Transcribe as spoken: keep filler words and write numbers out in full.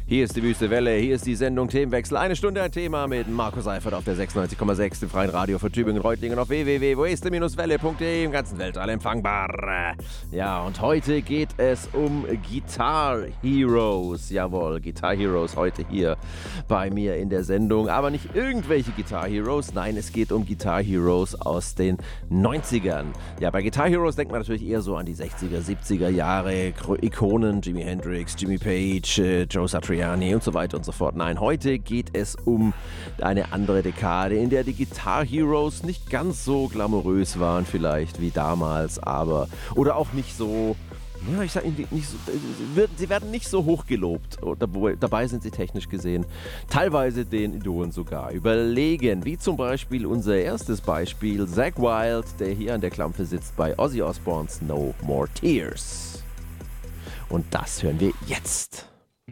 Hier ist die Wüste Welle, hier ist die Sendung Themenwechsel. Eine Stunde ein Thema mit Markus Eifert auf der sechsundneunzig Komma sechs, dem freien Radio für Tübingen-Reutlingen auf w w w punkt weste welle punkt de im ganzen Weltall empfangbar. Ja, und heute geht es um Guitar Heroes. Jawohl, Guitar Heroes heute hier bei mir in der Sendung. Aber nicht irgendwelche Guitar Heroes, nein, es geht um Guitar Heroes aus den neunzigern. Ja, bei Guitar Heroes denkt man natürlich eher so an die sechziger, siebziger Jahre, Ikonen, Jimi Hendrix, Jimmy Page, äh, Joe Satriani und so weiter und so fort. Nein, heute geht es um eine andere Dekade, in der die Guitar Heroes nicht ganz so glamourös waren vielleicht wie damals, aber oder auch nicht so, ja, ich sag nicht so, sie werden nicht so hoch gelobt. Dabei sind sie technisch gesehen teilweise den Idolen sogar überlegen, wie zum Beispiel unser erstes Beispiel, Zakk Wylde, der hier an der Klampfe sitzt bei Ozzy Osbournes No More Tears. Und das hören wir jetzt.